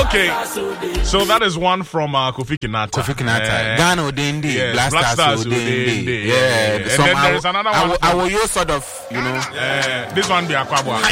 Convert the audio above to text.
Okay, so that is one from Kofi Kinata. Kofi Kinata. Ghana Odendi. Yeah, Black Stars Odendi. Yeah. And then there is another one. I will use sort of, this one be Akwabwa.